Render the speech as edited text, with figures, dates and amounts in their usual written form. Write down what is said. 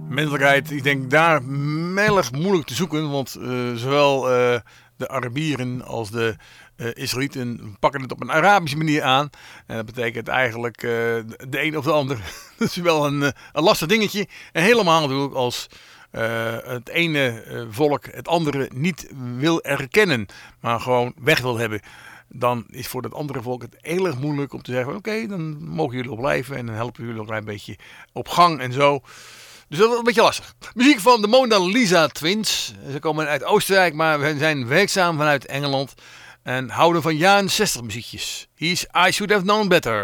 Menselijkheid, ik denk daar erg moeilijk te zoeken, want zowel de Arabieren als de Israëlieten pakken het op een Arabische manier aan. En dat betekent eigenlijk de een of de ander. Dat is wel een lastig dingetje. En helemaal natuurlijk als het ene volk het andere niet wil erkennen, maar gewoon weg wil hebben. Dan is voor dat andere volk het heel erg moeilijk om te zeggen, oké, dan mogen jullie nog blijven en dan helpen jullie nog een klein beetje op gang en zo. Dus dat is een beetje lastig. Muziek van de Mona Lisa Twins. Ze komen uit Oostenrijk, maar we zijn werkzaam vanuit Engeland en houden van jaren 60 muziekjes. Hier is I Should Have Known Better.